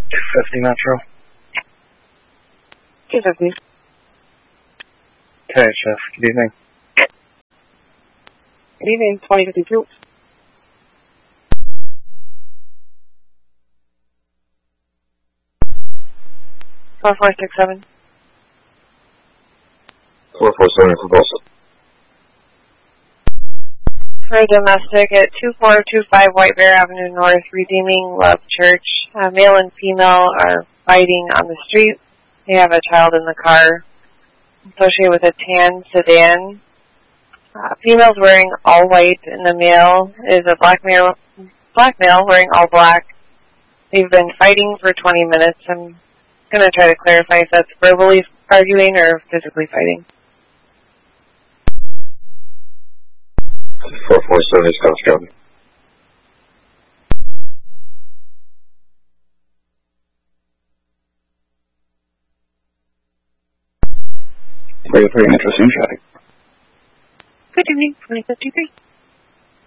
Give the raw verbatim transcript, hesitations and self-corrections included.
two fifty Metro. two fifty. Okay, Chef. Good evening. Good evening, twenty fifty-two. four four six seven. four four seven for Boston. For domestic at two four two five White Bear Avenue North, Redeeming Love Church. Uh, male and female are fighting on the street. They have a child in the car. Associated with a tan sedan. Uh, female's wearing all white, and the male is a black male, black male wearing all black. They've been fighting for twenty minutes. I'm going to try to clarify if that's verbally arguing or physically fighting. four four seven is Scott. Very, very interesting chatting. Good evening, twenty fifty-three.